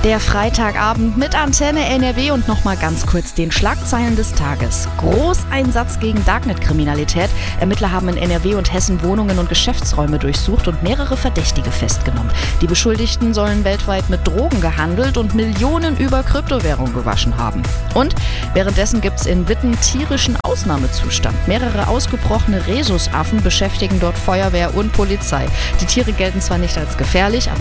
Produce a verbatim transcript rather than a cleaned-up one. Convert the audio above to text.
Der Freitagabend mit Antenne N R W und nochmal ganz kurz den Schlagzeilen des Tages. Großeinsatz gegen Darknet-Kriminalität. Ermittler haben in N R W und Hessen Wohnungen und Geschäftsräume durchsucht und mehrere Verdächtige festgenommen. Die Beschuldigten sollen weltweit mit Drogen gehandelt und Millionen über Kryptowährung gewaschen haben. Und währenddessen gibt es in Witten tierischen Ausnahmezustand. Mehrere ausgebrochene Rhesusaffen beschäftigen dort Feuerwehr und Polizei. Die Tiere gelten zwar nicht als gefährlich, aber